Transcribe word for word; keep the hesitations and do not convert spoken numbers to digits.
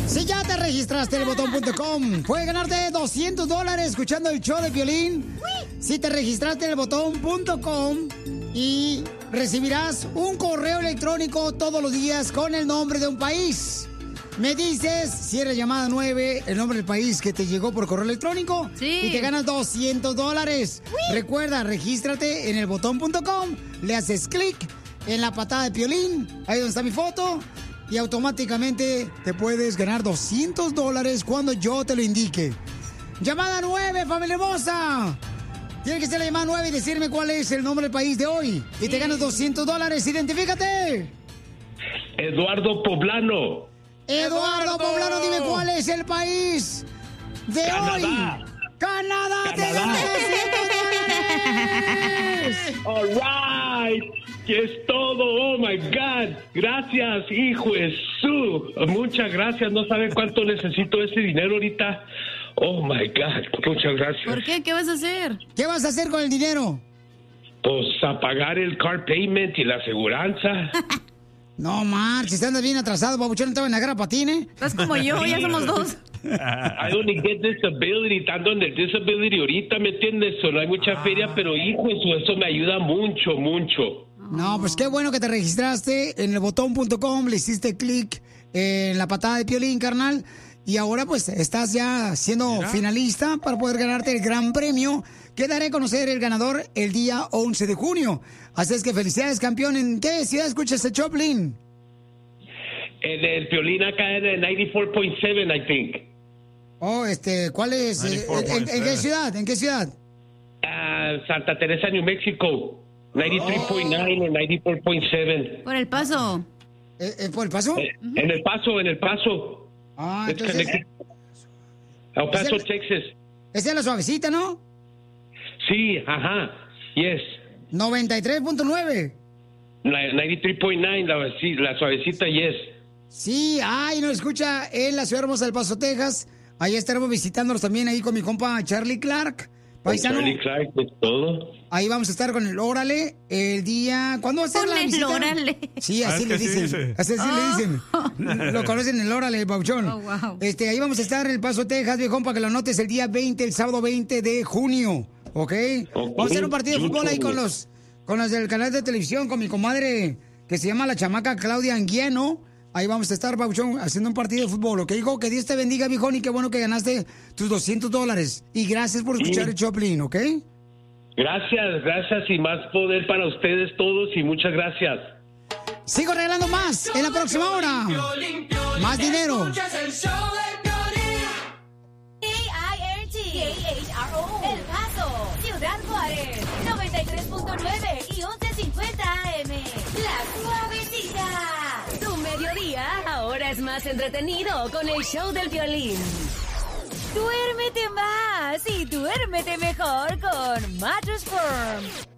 Si ya te registraste en el botón punto com, puedes ganarte doscientos dólares escuchando el show de Piolín. Si te registraste en el botón punto com y recibirás un correo electrónico todos los días con el nombre de un país. Me dices, si eres llamada nueve, el nombre del país que te llegó por correo electrónico. Sí. Y te ganas doscientos dólares. Recuerda, regístrate en el botón punto com, le haces clic en la patada de Piolín, ahí donde está mi foto, y automáticamente te puedes ganar doscientos dólares cuando yo te lo indique. Llamada nueve, familia hermosa. Tiene que ser la llamada nueve y decirme cuál es el nombre del país de hoy. Y te ganas doscientos dólares. ¡Identifícate! Eduardo Poblano. Eduardo Poblano, dime cuál es el país de Canadá. hoy. ¡Canadá! ¡Te ganas doscientos dólares! All right. ¿Qué es todo? Oh my God. Gracias, hijo de su. Muchas gracias. No saben cuánto necesito ese dinero ahorita. Oh my God. Muchas gracias. ¿Por qué? ¿Qué vas a hacer? ¿Qué vas a hacer con el dinero? Pues a pagar el car payment y la aseguranza. No, marches, si andas bien atrasado, babuchón, no te van a agarrar patines. Estás como yo, ya somos dos. I only get disability, estando en el disability ahorita, ¿me entiendes? Solo hay mucha feria, pero hijo, eso, eso me ayuda mucho, mucho. No, pues qué bueno que te registraste en el botón punto com, le hiciste clic en la patada de Piolín, carnal, y ahora pues estás ya siendo Mira. finalista para poder ganarte el gran premio que daré a conocer el ganador el día once de junio. Así es que felicidades, campeón. ¿En qué ciudad escuchas el Choplin? En el Piolín acá en el noventa y cuatro punto siete, I think. Oh, este, ¿cuál es? Eh, ¿En, en qué ciudad? ¿En qué ciudad? Ah, Santa Teresa, New Mexico. noventa y tres punto nueve o noventa y cuatro punto siete. Por el paso. ¿Eh, eh, ¿Por el paso? Eh, En el paso, en el paso. Ah, It's entonces... connected. El Paso, ¿Es el- Texas. Esa es la suavecita, ¿no? Sí, ajá. Yes. noventa y tres punto nueve. La noventa y tres punto nueve, la, sí, la suavecita, yes. Sí, ay, nos escucha en la ciudad hermosa del Paso, Texas. Ahí estaremos visitándolos también ahí con mi compa Charlie Clark. Paisano. Charlie Clark, es todo. Ahí vamos a estar con el Órale el día... ¿Cuándo va a ser Con la el visita? Órale. Sí, Ah, así es le que así dicen. dice. Así, así Oh. le dicen. Lo conocen el Órale, Pauchón. Oh, wow. Este, ahí vamos a estar en el Paso, Texas, viejón, para que lo anotes el día veinte, el sábado veinte de junio. ¿Ok? Ok. Vamos a hacer un partido de fútbol ahí con Mucho. los, con los del canal de televisión, con mi comadre que se llama la chamaca Claudia Anguiano. Ahí vamos a estar, Pauchón, haciendo un partido de fútbol. ¿Ok, hijo? Que Dios te bendiga, viejón, y qué bueno que ganaste tus doscientos dólares. Y gracias por escuchar Sí. el Choplin, ¿ok? Gracias, gracias y más poder para ustedes todos y muchas gracias. Sigo regalando más en la próxima hora. Más dinero. K I R T, K H R O, El Paso, Ciudad Juárez, noventa y tres punto nueve y once cincuenta A M. La Suavecita. Tu mediodía ahora es más entretenido con el show del Piolín. Duérmete más y duérmete mejor con Mattress Firm.